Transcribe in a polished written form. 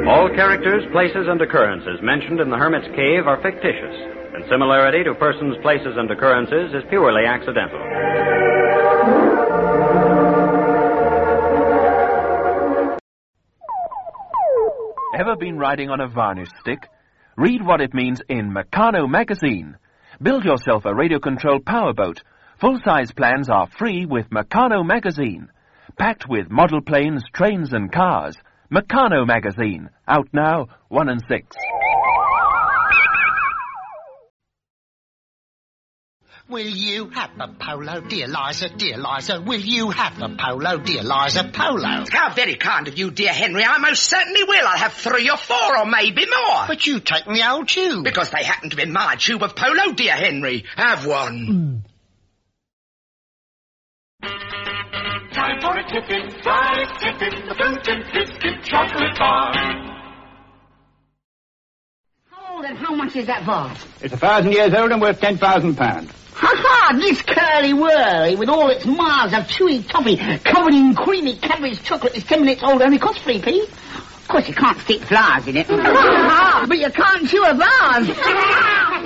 All characters, places, and occurrences mentioned in the Hermit's Cave are fictitious, and similarity to persons, places, and occurrences is purely accidental. Ever been riding on a varnish stick? Read what it means in Meccano magazine. Build yourself a radio-controlled powerboat. Full-size plans are free with Meccano magazine. Packed with model planes, trains, and cars. Meccano magazine. Out now, 1 and 6. Will you have the polo, dear Liza, dear Liza? Will you have the polo, dear Liza, polo? How very kind of you, dear Henry. I most certainly will. I'll have 3 or 4 or maybe more. But you've taken the old tube. Because they happen to be my tube of polo, dear Henry. Have one. Time for a tipping, the fruit and biscuit chocolate bar. How old and how much is that vase? It's 1,000 years old and worth £10,000. Ha-ha! This curly-whirly, with all its miles of chewy toffee covered in creamy Cadbury's chocolate, is 10 minutes old, only costs 3p. Of course, you can't stick flowers in it. But you can't chew a vase.